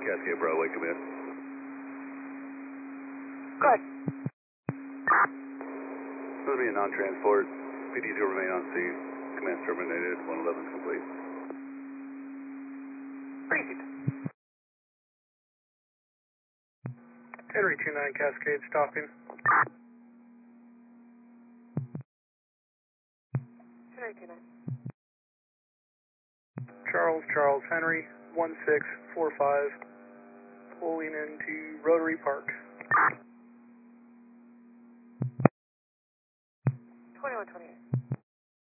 Cascade Broadway, come in. Go ahead. This will be a non-transport. PDs will remain on scene. Command terminated. 111 complete. Proceed. Henry 29 Cascade stopping. Henry 29. Charles Henry 1645 pulling into Rotary Park. 2128.